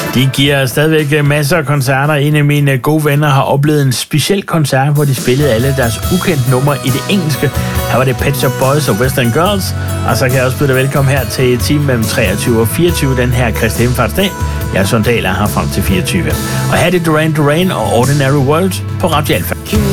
De giver stadigvæk masser af koncerter. En af mine gode venner har oplevet en speciel koncert, hvor de spillede alle deres ukendte numre i det engelske. Her var det Pet Shop Boys og Western Girls. Og så kan jeg også byde dig velkommen her til timen mellem 23 og 24, den her Kristi Himmelfartsdag. Jeg er Søren Dahl, her frem til 24. Og her er det Duran Duran og Ordinary World på Radio Alpha.